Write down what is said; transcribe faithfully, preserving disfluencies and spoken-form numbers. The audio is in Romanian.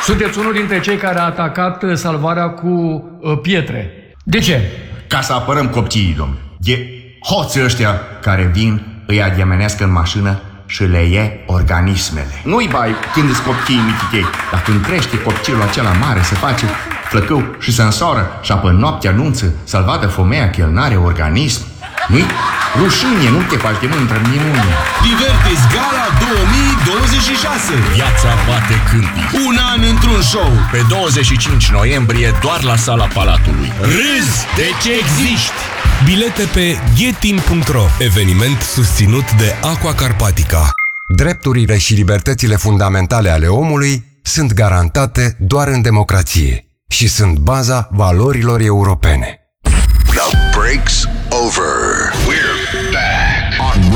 Sunteți unul dintre cei care a atacat Salvarea cu uh, pietre. De ce? Ca să apărăm copciii, domnule. E hoții ăștia care vin, îi adiamenească în mașină și le ie organismele. Nu-i bai când îți copchii mititei, dar când crește copcilul acela mare, se face flăcău și se însoară și apă noaptea anunță să-l vadă femeia că el n-are organism. Nu-i rușine, nu te faci între minuni. Divertis Gala două mii douăzeci și șase. Viața bate câmpii. Un an într-un show. Pe douăzeci și cinci noiembrie doar la Sala Palatului. Râzi de ce existi. Bilete pe ghetin punct ro. Eveniment susținut de Aqua Carpatica. Drepturile și libertățile fundamentale ale omului sunt garantate doar în democrație și sunt baza valorilor europene. The break's over. We're back on